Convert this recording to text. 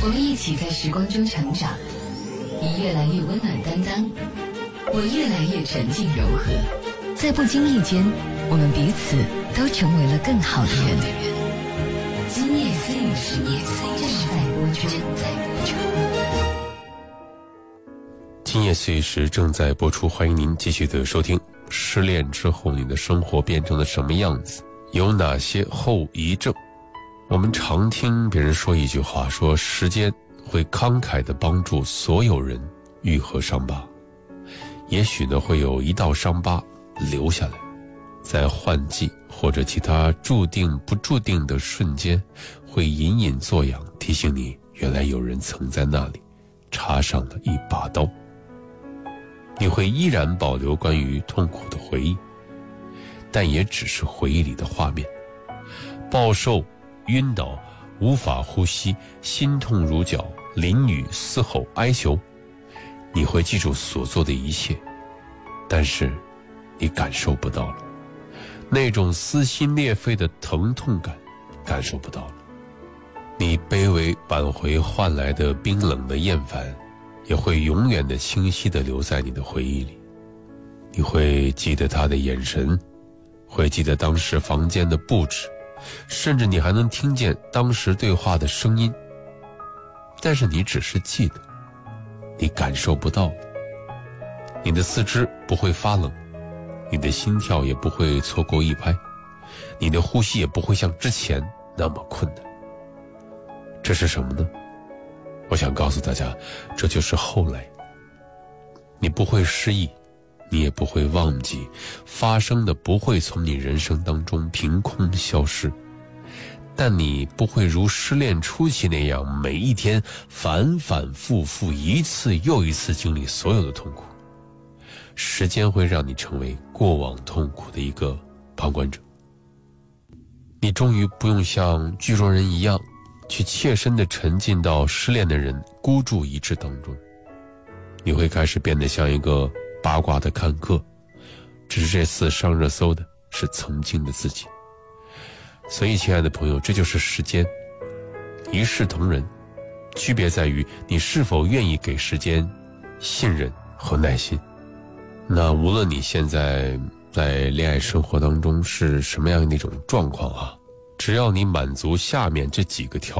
我们一起在时光中成长，你越来越温暖担当，我越来越沉静柔和，在不经意间，我们彼此都成为了更好的人。今夜思雨时，正在播出。 今夜思雨时正在播出，欢迎您继续的收听。失恋之后，你的生活变成了什么样子？有哪些后遗症？我们常听别人说一句话，说时间会慷慨地帮助所有人愈合伤疤。也许呢，会有一道伤疤留下来，在换季或者其他注定不注定的瞬间，会隐隐作痒，提醒你原来有人曾在那里插上了一把刀。你会依然保留关于痛苦的回忆，但也只是回忆里的画面。暴瘦、晕倒、无法呼吸、心痛如绞、淋雨、嘶吼、哀求，你会记住所做的一切，但是你感受不到了那种撕心裂肺的疼痛感，感受不到了。你卑微挽回换来的冰冷的厌烦，也会永远的清晰地留在你的回忆里。你会记得他的眼神，会记得当时房间的布置，甚至你还能听见当时对话的声音，但是你只是记得，你感受不到。你的四肢不会发冷，你的心跳也不会错过一拍，你的呼吸也不会像之前那么困难。这是什么呢？我想告诉大家，这就是后来。你不会失忆，你也不会忘记，发生的不会从你人生当中凭空消失，但你不会如失恋初期那样每一天反反复复一次又一次经历所有的痛苦。时间会让你成为过往痛苦的一个旁观者，你终于不用像剧中人一样去切身地沉浸到失恋的人孤注一掷当中，你会开始变得像一个八卦的看客，只是这次上热搜的是曾经的自己。所以亲爱的朋友，这就是时间，一视同仁，区别在于你是否愿意给时间信任和耐心。那无论你现在在恋爱生活当中是什么样的一种状况啊，只要你满足下面这几个条